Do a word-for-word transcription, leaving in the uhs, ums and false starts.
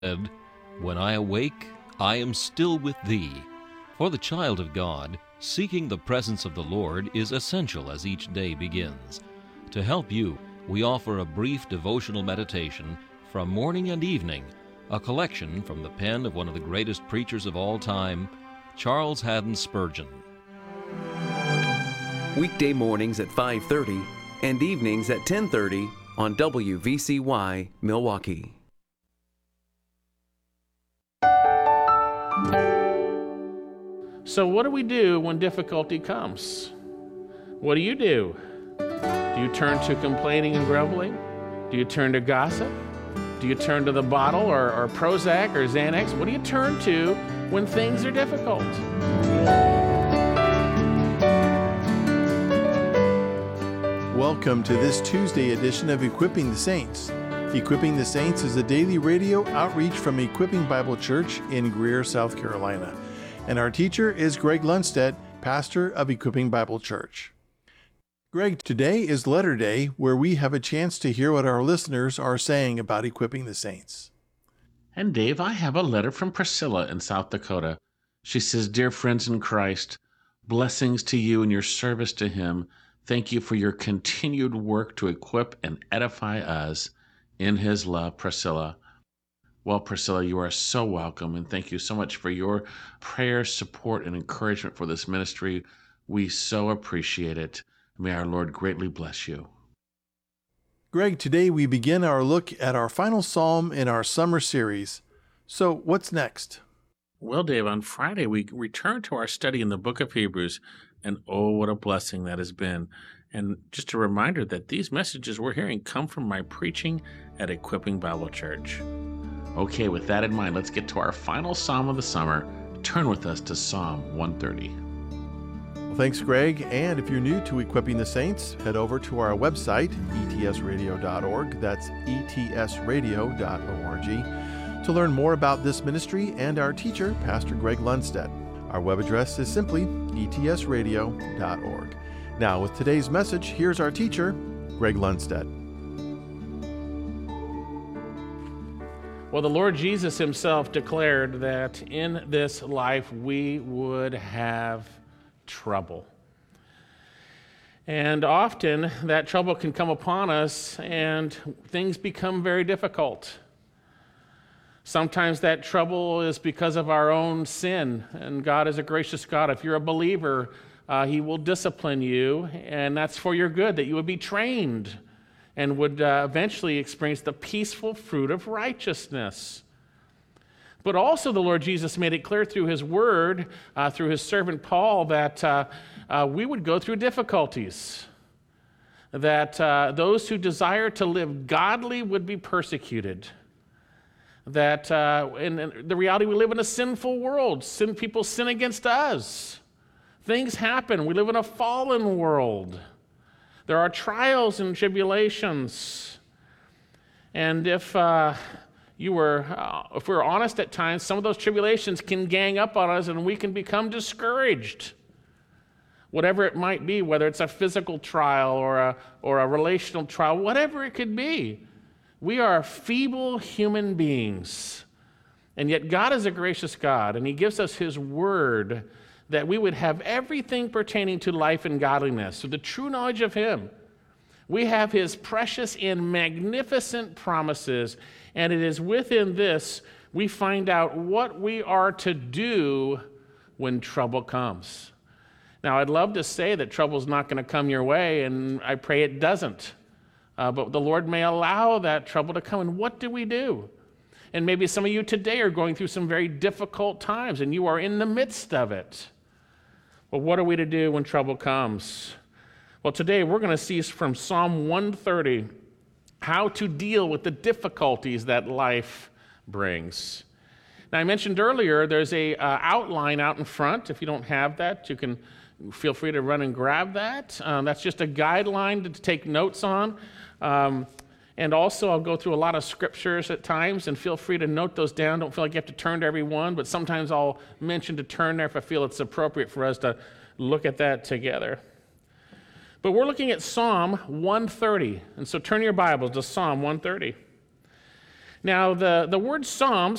said, "When I awake, I am still with thee." For the child of God, seeking the presence of the Lord is essential as each day begins. To help you, we offer a brief devotional meditation from morning and evening, a collection from the pen of one of the greatest preachers of all time, Charles Haddon Spurgeon. Weekday mornings at five thirty and evenings at ten thirty on W V C Y Milwaukee. So what do we do when difficulty comes? What do you do? Do you turn to complaining and grumbling? Do you turn to gossip? Do you turn to the bottle or, or Prozac or Xanax? What do you turn to when things are difficult? Welcome to this Tuesday edition of Equipping the Saints. Equipping the Saints is a daily radio outreach from Equipping Bible Church in Greer, South Carolina. And our teacher is Greg Lundstedt, pastor of Equipping Bible Church. Greg, today is Letter Day, where we have a chance to hear what our listeners are saying about Equipping the Saints. And Dave, I have a letter from Priscilla in South Dakota. She says, "Dear friends in Christ, blessings to you and your service to Him. Thank you for your continued work to equip and edify us in His love, Priscilla." Well, Priscilla, you are so welcome, and thank you so much for your prayers, support, and encouragement for this ministry. We so appreciate it. May our Lord greatly bless you. Greg, today we begin our look at our final psalm in our summer series. So what's next? Well, Dave, on Friday we return to our study in the book of Hebrews, and oh, what a blessing that has been. And just a reminder that these messages we're hearing come from my preaching at Equipping Bible Church. Okay, with that in mind, let's get to our final psalm of the summer. Turn with us to Psalm one thirty. Well, thanks, Greg. And if you're new to Equipping the Saints, head over to our website, E T S radio dot org. That's E T S radio dot org to learn more about this ministry and our teacher, Pastor Greg Lundstedt. Our web address is simply E T S radio dot org. Now, with today's message, here's our teacher, Greg Lundstedt. Well, the Lord Jesus Himself declared that in this life we would have trouble. And often that trouble can come upon us and things become very difficult. Sometimes that trouble is because of our own sin, and God is a gracious God. If you're a believer, uh, He will discipline you, and that's for your good, that you would be trained and would uh, eventually experience the peaceful fruit of righteousness. But also the Lord Jesus made it clear through His word, uh, through His servant Paul, that uh, uh, we would go through difficulties, that uh, those who desire to live godly would be persecuted, that uh, in, in the reality we live in a sinful world. Sin, people sin against us. Things happen. We live in a fallen world. There are trials and tribulations. And if uh, you were, uh, if we're honest at times, some of those tribulations can gang up on us and we can become discouraged. Whatever it might be, whether it's a physical trial or a, or a relational trial, whatever it could be. We are feeble human beings. And yet God is a gracious God, and He gives us His word that we would have everything pertaining to life and godliness, so the true knowledge of Him. We have His precious and magnificent promises, and it is within this we find out what we are to do when trouble comes. Now, I'd love to say that trouble's not going to come your way, and I pray it doesn't. Uh, but the Lord may allow that trouble to come, and what do we do? And maybe some of you today are going through some very difficult times, and you are in the midst of it. Well, what are we to do when trouble comes? Well, today we're going to see from Psalm one thirty how to deal with the difficulties that life brings. Now, I mentioned earlier there's a uh, outline out in front. If you don't have that, you can feel free to run and grab that. Um, that's just a guideline to take notes on. Um, And also, I'll go through a lot of scriptures at times, and feel free to note those down. Don't feel like you have to turn to every one, but sometimes I'll mention to turn there if I feel it's appropriate for us to look at that together. But we're looking at Psalm one thirty, and so turn your Bibles to Psalm one thirty. Now, the, the word Psalms